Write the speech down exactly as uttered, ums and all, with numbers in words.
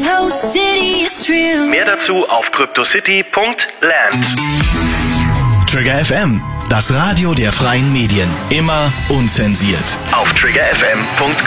Crypto City, it's real. Mehr dazu auf cryptocity punkt land. Trigger F M, das Radio der freien Medien. Immer unzensiert. Auf trigger f m punkt com.